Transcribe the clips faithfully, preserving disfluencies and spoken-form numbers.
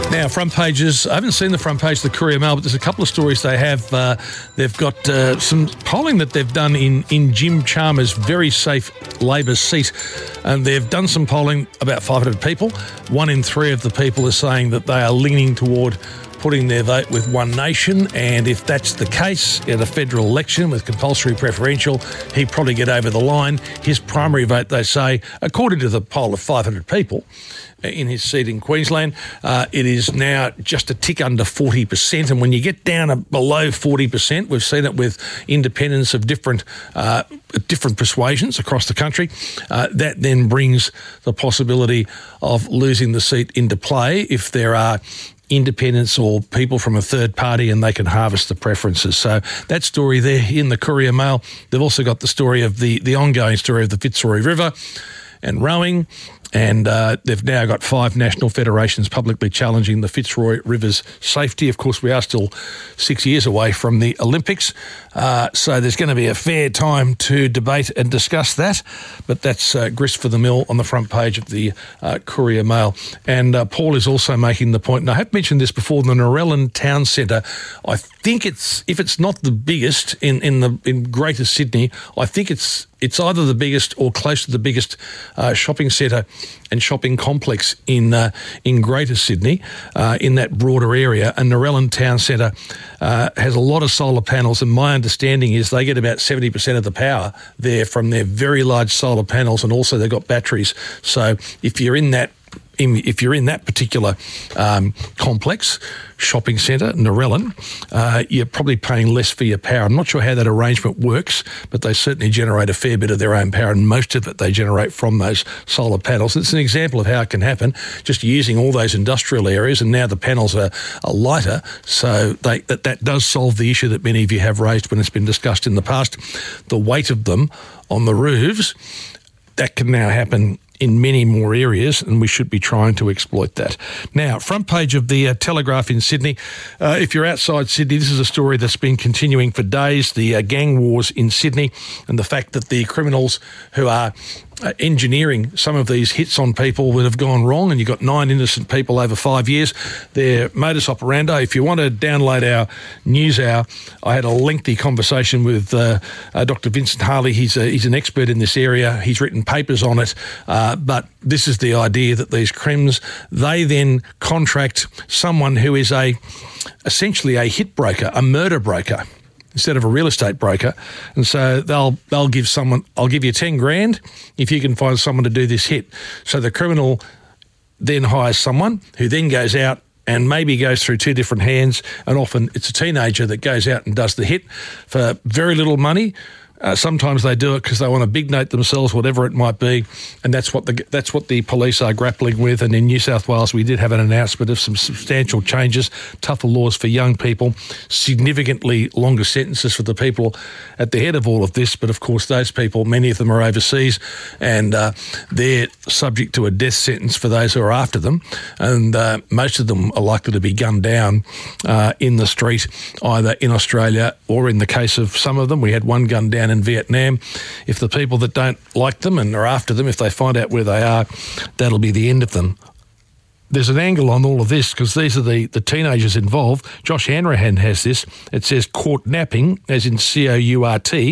Now, front pages, I haven't seen the front page of the Courier Mail, but there's a couple of stories they have. Uh, they've got uh, some polling that they've done in, in Jim Chalmers' very safe Labor seat. And they've done some polling, about five hundred people. One in three of the people are saying that they are leaning toward putting their vote with One Nation, and if that's the case at a federal election with compulsory preferential, he'd probably get over the line. His primary vote, they say, according to the poll of five hundred people in his seat in Queensland, uh, it is now just a tick under forty percent, and when you get down below forty percent, we've seen it with independents of different uh, different persuasions across the country, uh, that then brings the possibility of losing the seat into play if there are independents or people from a third party and they can harvest the preferences. So that story there in the Courier Mail. They've also got the story of the, the ongoing story of the Fitzroy River and rowing. And uh, they've now got five national federations publicly challenging the Fitzroy River's safety. Of course, we are still six years away from the Olympics, uh, so there's going to be a fair time to debate and discuss that. But that's uh, grist for the mill on the front page of the uh, Courier Mail. And uh, Paul is also making the point, and I have mentioned this before, the Narellan Town Centre, I think it's, if it's not the biggest in, in the in Greater Sydney, I think it's It's either the biggest or close to the biggest uh, shopping centre and shopping complex in uh, in Greater Sydney, uh, in that broader area. And Narellan Town Centre uh, has a lot of solar panels, and my understanding is they get about seventy percent of the power there from their very large solar panels, and also they've got batteries. So if you're in that If you're in that particular um, complex, shopping centre, Narellan, uh, you're probably paying less for your power. I'm not sure how that arrangement works, but they certainly generate a fair bit of their own power, and most of it they generate from those solar panels. It's an example of how it can happen, just using all those industrial areas, and now the panels are, are lighter, so they, that, that does solve the issue that many of you have raised when it's been discussed in the past. The weight of them on the roofs, that can now happen in many more areas, and we should be trying to exploit that. Now, front page of the uh, Telegraph in Sydney. Uh, if you're outside Sydney, this is a story that's been continuing for days, the uh, gang wars in Sydney, and the fact that the criminals who are Uh, engineering some of these hits on people that have gone wrong, and you've got nine innocent people over five years. Their modus operandi, if you want to download our news hour, I had a lengthy conversation with uh, uh, Doctor Vincent Harley. He's, a, he's an expert in this area. He's written papers on it, uh, but this is the idea that these crims, they then contract someone who is a essentially a hit broker, a murder broker, instead of a real estate broker. And so they'll they'll give someone, I'll give you ten grand if you can find someone to do this hit. So the criminal then hires someone who then goes out and maybe goes through two different hands, and often it's a teenager that goes out and does the hit for very little money. Uh, sometimes they do it because they want to big note themselves, whatever it might be, and that's what the that's what the police are grappling with. And in New South Wales, we did have an announcement of some substantial changes, tougher laws for young people, significantly longer sentences for the people at the head of all of this. But of course, those people, many of them are overseas, and uh, they're subject to a death sentence for those who are after them, and uh, most of them are likely to be gunned down uh, in the street, either in Australia or, in the case of some of them, we had one gunned down in Vietnam. If the people that don't like them and are after them, if they find out where they are, that'll be the end of them. There's an angle on all of this because these are the, the teenagers involved. Josh Hanrahan has this. It says caught napping, as in C O U R T.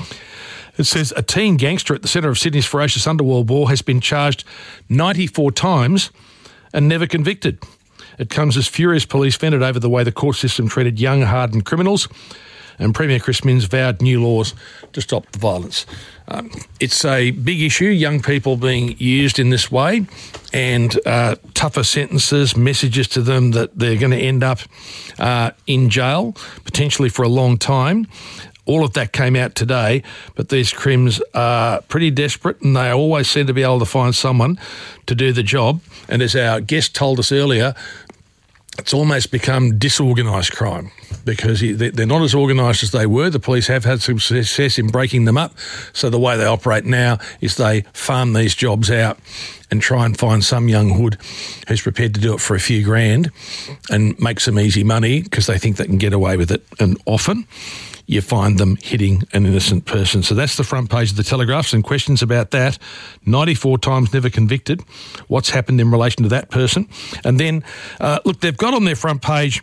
It says a teen gangster at the centre of Sydney's ferocious underworld war has been charged ninety-four times and never convicted. It comes as furious police vented over the way the court system treated young, hardened criminals, and Premier Chris Minns vowed new laws to stop the violence. Um, it's a big issue, young people being used in this way, and uh, tougher sentences, messages to them that they're going to end up uh, in jail, potentially for a long time. All of that came out today, but these crims are pretty desperate, and they always seem to be able to find someone to do the job. And as our guest told us earlier, it's almost become disorganised crime because they're not as organised as they were. The police have had some success in breaking them up. So the way they operate now is they farm these jobs out and try and find some young hood who's prepared to do it for a few grand and make some easy money because they think they can get away with it. And often you find them hitting an innocent person. So that's the front page of the Telegraph. Some questions about that. ninety-four times never convicted. What's happened in relation to that person? And then, uh, look, they've got on their front page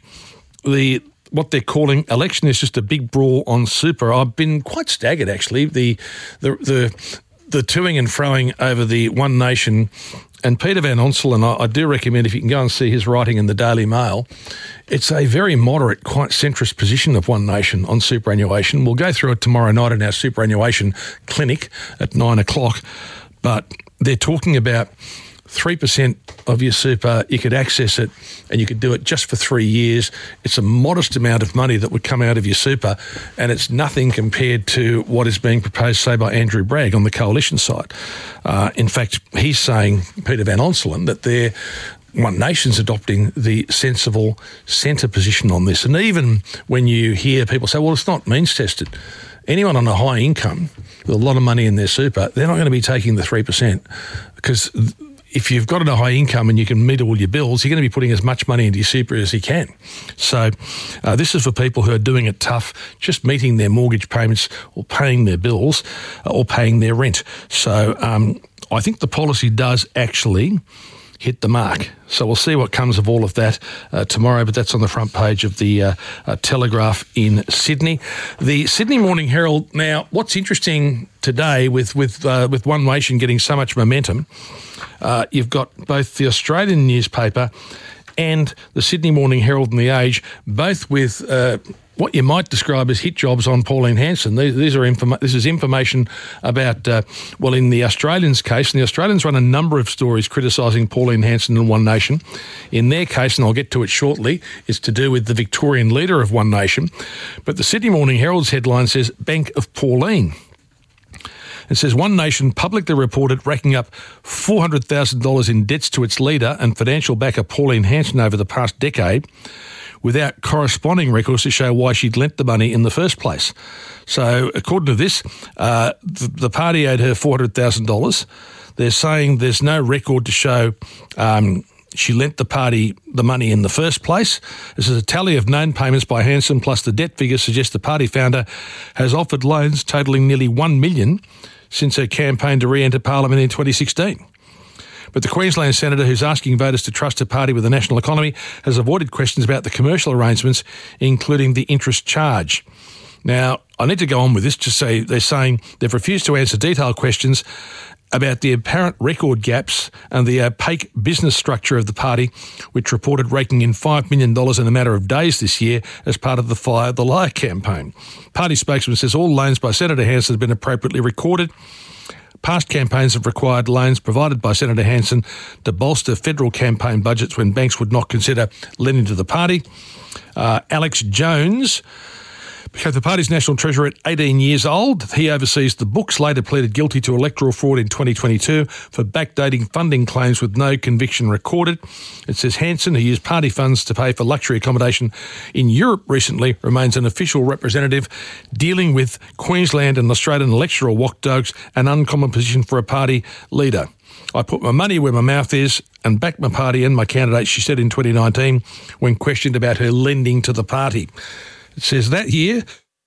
the what they're calling election is just a big brawl on super. I've been quite staggered, actually. The the the the toing and froing over the One Nation. And Peter Van Onselen, I, I do recommend if you can go and see his writing in the Daily Mail, it's a very moderate, quite centrist position of One Nation on superannuation. We'll go through it tomorrow night in our superannuation clinic at nine o'clock. But they're talking about three percent of your super, you could access it and you could do it just for three years. It's a modest amount of money that would come out of your super, and it's nothing compared to what is being proposed, say, by Andrew Bragg on the coalition side. Uh, in fact, he's saying, Peter Van Onselen, that they're One Nation's adopting the sensible centre position on this. And even when you hear people say, well, it's not means tested, anyone on a high income with a lot of money in their super, they're not going to be taking the three percent because if you've got a high income and you can meet all your bills, you're going to be putting as much money into your super as you can. So uh, this is for people who are doing it tough, just meeting their mortgage payments or paying their bills uh, or paying their rent. So um, I think the policy does actually hit the mark. So we'll see what comes of all of that uh, tomorrow, but that's on the front page of the uh, uh, Telegraph in Sydney. The Sydney Morning Herald, now, what's interesting today with, with, uh, with One Nation getting so much momentum, uh, you've got both the Australian newspaper and the Sydney Morning Herald and The Age, both with uh, what you might describe as hit jobs on Pauline Hanson. These, these are informa- This is information about, uh, well, in the Australians' case, and the Australians run a number of stories criticising Pauline Hanson and One Nation. In their case, and I'll get to it shortly, it's to do with the Victorian leader of One Nation. But the Sydney Morning Herald's headline says, Bank of Pauline. It says, One Nation publicly reported racking up four hundred thousand dollars in debts to its leader and financial backer Pauline Hanson over the past decade, without corresponding records to show why she'd lent the money in the first place. So, according to this, uh, the, the party owed her four hundred thousand dollars. They're saying there's no record to show um, she lent the party the money in the first place. This is a tally of known payments by Hanson, plus the debt figures suggest the party founder has offered loans totalling nearly one million dollars since her campaign to re-enter Parliament in twenty sixteen. But the Queensland senator who's asking voters to trust a party with the national economy has avoided questions about the commercial arrangements, including the interest charge. Now, I need to go on with this to say they're saying they've refused to answer detailed questions about the apparent record gaps and the opaque business structure of the party, which reported raking in five million dollars in a matter of days this year as part of the Fire the Liar campaign. Party spokesman says all loans by Senator Hanson have been appropriately recorded. Past campaigns have required loans provided by Senator Hanson to bolster federal campaign budgets when banks would not consider lending to the party. Uh, Alex Jones became the party's national treasurer at eighteen years old. He oversees the books, later pleaded guilty to electoral fraud in twenty twenty-two for backdating funding claims with no conviction recorded. It says Hanson, who used party funds to pay for luxury accommodation in Europe recently, remains an official representative dealing with Queensland and Australian electoral watchdogs, an uncommon position for a party leader. I put my money where my mouth is and backed my party and my candidate, she said in twenty nineteen when questioned about her lending to the party. It says that year,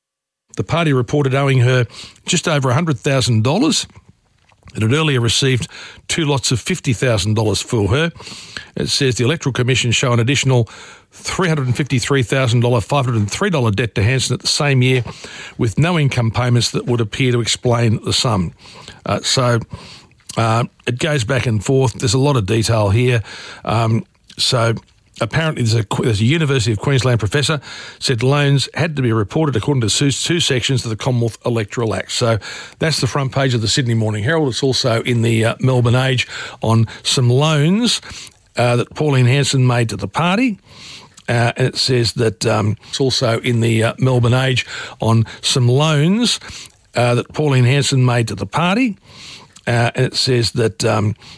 the party reported owing her just over one hundred thousand dollars. It had earlier received two lots of fifty thousand dollars for her. It says the Electoral Commission show an additional three hundred fifty-three thousand dollars, five hundred three dollars debt to Hanson at the same year, with no income payments that would appear to explain the sum. Uh, so uh, it goes back and forth. There's a lot of detail here. Um, so... Apparently, there's a, there's a University of Queensland professor said loans had to be reported according to two, two sections of the Commonwealth Electoral Act. So that's the front page of the Sydney Morning Herald. It's also in the uh, Melbourne Age on some loans uh, that Pauline Hanson made to the party. Uh, and it says that um, it's also in the uh, Melbourne Age on some loans uh, that Pauline Hanson made to the party. Uh, and it says that um,